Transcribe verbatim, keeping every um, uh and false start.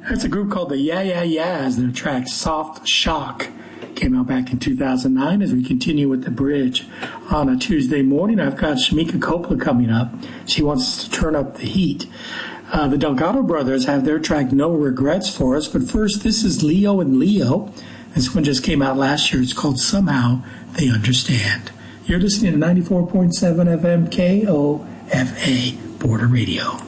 That's a group called the Yeah Yeah Yeahs. Their track Soft Shock came out back in two thousand nine. As we continue with the bridge on a Tuesday morning, I've got Shamika Coppola coming up. She wants to turn up the heat. Uh, the Delgado brothers have their track No Regrets for us. But first, this is Leo and Leo. This one just came out last year. It's called Somehow They Understand. You're listening to ninety-four point seven F M K O F A Border Radio.